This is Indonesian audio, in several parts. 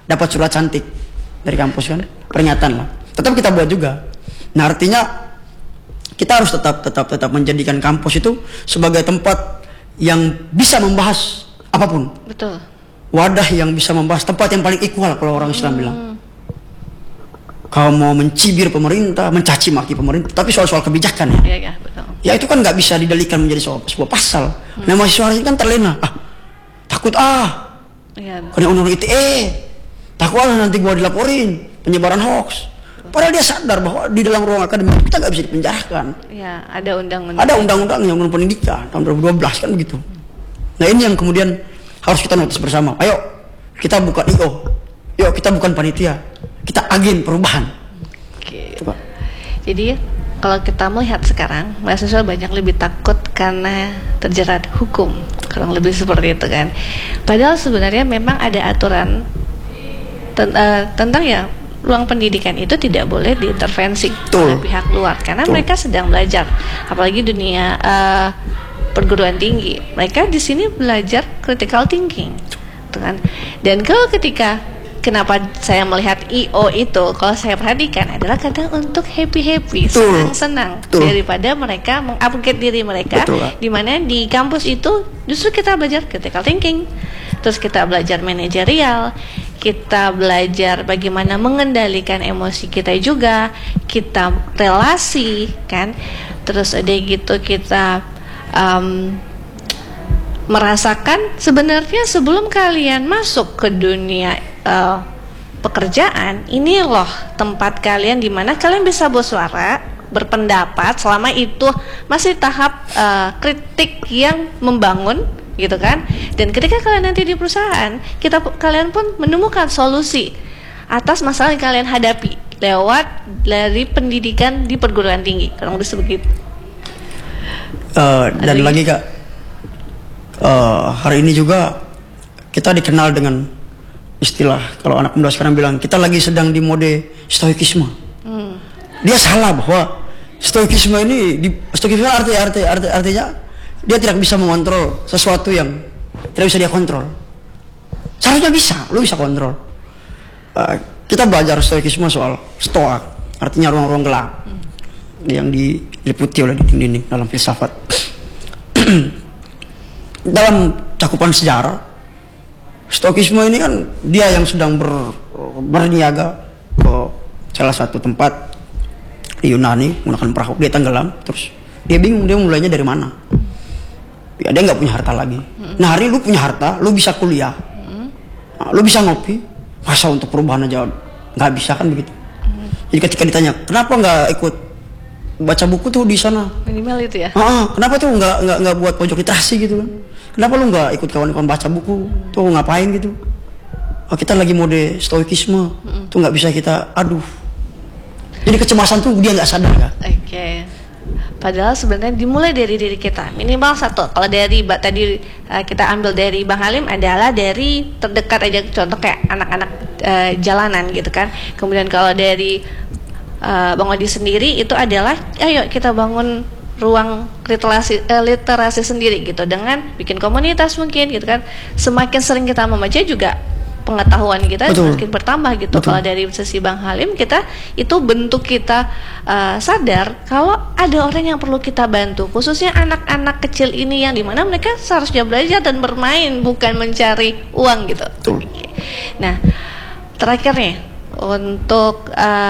dapat surat cantik dari kampus kan, pernyataan lah. Tetap kita buat juga. Nah artinya kita harus tetap menjadikan kampus itu sebagai tempat yang bisa membahas apapun. Betul. Wadah yang bisa membahas, tempat yang paling equal kalau orang Islam bilang. Kau mau mencibir pemerintah, mencaci maki pemerintah, tapi soal-soal kebijakan ya. Iya, betul. Ya itu kan nggak bisa didalikan menjadi sebuah pasal. Nah mahasiswa ini kan terlena. Takut kena undang-undang ITE. Takut nanti gua dilaporin penyebaran hoax. Padahal dia sadar bahwa di dalam ruang akademik kita nggak bisa dipenjarakan. Ya, ada undang-undang. Ada undang-undangnya, undang pendidikan tahun 2012 kan begitu. Nah ini yang kemudian harus kita notice bersama. Ayo kita bukan IO, yuk kita bukan panitia, kita agen perubahan. Oke. Jadi kalau kita melihat sekarang, mahasiswa banyak lebih takut karena terjerat hukum, kurang lebih seperti itu kan. Padahal sebenarnya memang ada aturan tentang ya ruang pendidikan itu tidak boleh diintervensi oleh pihak luar karena mereka sedang belajar, apalagi dunia perguruan tinggi. Mereka di sini belajar critical thinking, kan? Dan kalau kenapa saya melihat IO itu, kalau saya perhatikan adalah kadang untuk happy, senang-senang daripada mereka mengupgrade diri mereka. Di mana di kampus itu justru kita belajar critical thinking, terus kita belajar manajerial, kita belajar bagaimana mengendalikan emosi kita juga, kita relasi kan, terus ada gitu kita merasakan sebenarnya sebelum kalian masuk ke dunia pekerjaan, ini loh tempat kalian di mana kalian bisa bersuara, berpendapat selama itu masih tahap kritik yang membangun gitu kan. Dan ketika kalian nanti di perusahaan, kalian pun menemukan solusi atas masalah yang kalian hadapi lewat dari pendidikan di perguruan tinggi, kurang lebih begitu. Dan lagi Kak, hari ini juga kita dikenal dengan istilah, kalau anak muda sekarang bilang kita lagi sedang di mode stoikisme. Dia salah bahwa stoikisme artinya dia tidak bisa mengontrol sesuatu yang tidak bisa dia kontrol. Seharusnya bisa, lu bisa kontrol. Kita belajar stoikisme soal stoa, artinya ruang-ruang gelap yang diliputi oleh dinding-dinding dalam filsafat. Dalam cakupan sejarah, stoikisme ini kan dia yang sedang berniaga ke salah satu tempat di Yunani menggunakan perahu, dia tenggelam, terus dia bingung dia mulainya dari mana. Ya, dia nggak punya harta lagi. Nah hari lu punya harta, lu bisa kuliah, lu bisa ngopi, masa untuk perubahan aja nggak bisa kan begitu. Jadi ketika ditanya kenapa nggak ikut baca buku tuh di sana, minimal itu ya. Kenapa tuh nggak buat pojok literasi gitu kan? Kenapa lu nggak ikut kawan-kawan baca buku tuh, ngapain gitu? Kita lagi mode stoikisme tuh nggak bisa kita Jadi kecemasan tuh dia nggak sadar kan? Oke. Padahal sebenarnya dimulai dari diri kita, minimal satu. Kalau dari tadi kita ambil dari Bang Halim adalah dari terdekat aja, contoh kayak anak-anak jalanan gitu kan. Kemudian kalau dari Bang Odi sendiri itu adalah ayo kita bangun ruang literasi sendiri gitu, dengan bikin komunitas mungkin gitu kan. Semakin sering kita membaca juga pengetahuan kita semakin bertambah gitu. Kalau dari sisi Bang Halim, kita itu bentuk kita sadar kalau ada orang yang perlu kita bantu, khususnya anak-anak kecil ini yang dimana mereka seharusnya belajar dan bermain, bukan mencari uang gitu. Nah terakhir nih untuk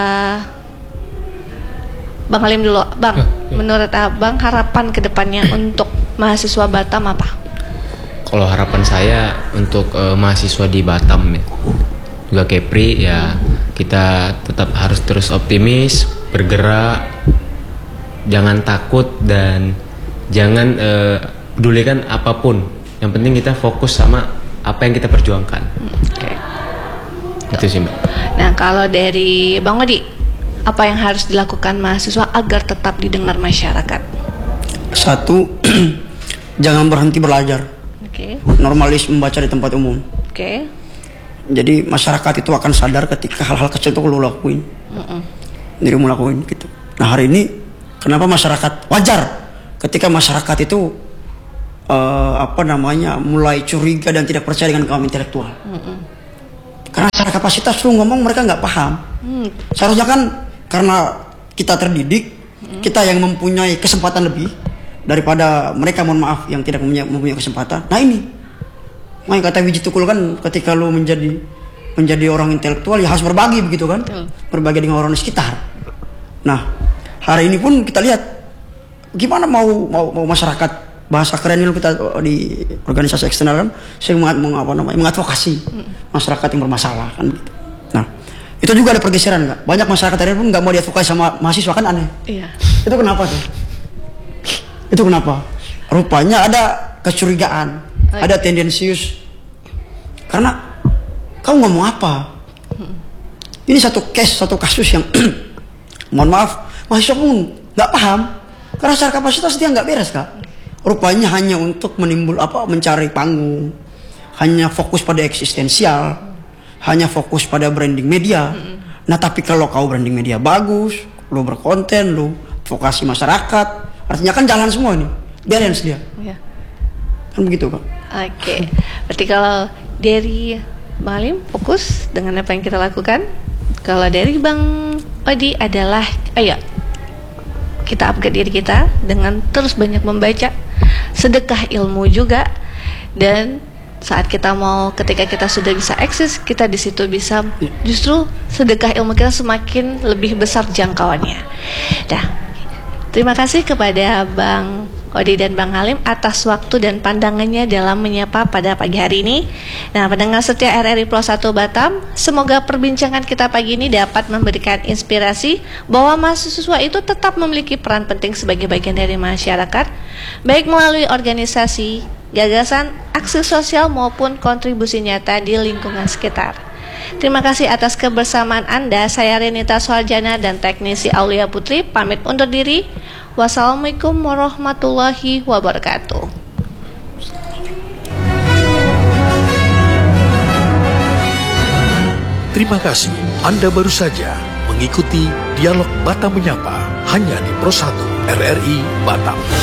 Bang Halim dulu, Bang. Menurut Abang harapan kedepannya untuk mahasiswa Batam apa? Kalau harapan saya untuk mahasiswa di Batam ya, juga Kepri ya, kita tetap harus terus optimis, bergerak, jangan takut dan jangan pedulikan apapun. Yang penting kita fokus sama apa yang kita perjuangkan. Itu sih Mbak. Nah kalau dari Bang Odi, apa yang harus dilakukan mahasiswa agar tetap didengar masyarakat? Satu, jangan berhenti belajar. Normalis membaca di tempat umum. Jadi masyarakat itu akan sadar ketika hal-hal kecil itu lu lakuin, dirimu lakuin gitu. Nah hari ini kenapa masyarakat wajar ketika masyarakat itu mulai curiga dan tidak percaya dengan kaum intelektual. Karena secara kapasitas lu ngomong mereka nggak paham. Seharusnya kan karena kita terdidik, kita yang mempunyai kesempatan lebih daripada mereka, mohon maaf, yang tidak mempunyai kesempatan. Nah ini, makanya kata Wiji Tukul kan, ketika lu menjadi orang intelektual ya harus berbagi begitu kan, berbagi dengan orang di sekitar. Nah hari ini pun kita lihat gimana mau masyarakat, bahasa kerennya kita di organisasi eksternal kan, saya mengadvokasi masyarakat yang bermasalah kan gitu. Nah itu juga ada pergeseran nggak? Banyak masyarakat hari ini pun nggak mau diadvokasi sama mahasiswa kan, aneh. Iya. Itu kenapa tuh? Itu kenapa? Rupanya ada kecurigaan, ada tendensius. Karena kamu ngomong apa? Ini satu kasus yang mohon maaf, mahasiswa pun nggak paham karena secara kapasitas dia nggak beres, Kak. Rupanya hanya untuk mencari panggung, hanya fokus pada eksistensial, hanya fokus pada branding media. Nah tapi kalau kau branding media bagus, lu berkonten, lu advokasi masyarakat, artinya kan jalan semua ini, balance dia. Ya. Kan begitu, Kak. Oke. Berarti kalau dari Bang Halim fokus dengan apa yang kita lakukan, kalau dari Bang Odi adalah ayo kita upgrade diri kita dengan terus banyak membaca, sedekah ilmu juga, dan saat ketika kita sudah bisa eksis, kita di situ bisa justru sedekah ilmu kita semakin lebih besar jangkauannya. Nah, terima kasih kepada Bang Odi dan Bang Halim atas waktu dan pandangannya dalam menyapa pada pagi hari ini. Nah, pendengar setia RRI Plus 1 Batam, semoga perbincangan kita pagi ini dapat memberikan inspirasi bahwa mahasiswa itu tetap memiliki peran penting sebagai bagian dari masyarakat, baik melalui organisasi, gagasan, aksi sosial maupun kontribusi nyata di lingkungan sekitar. Terima kasih atas kebersamaan Anda. Saya Renita Soeharjana dan teknisi Aulia Putri pamit undur diri. Wassalamualaikum warahmatullahi wabarakatuh. Terima kasih. Anda baru saja mengikuti Dialog Batam Menyapa hanya di Pro 1 RRI Batam.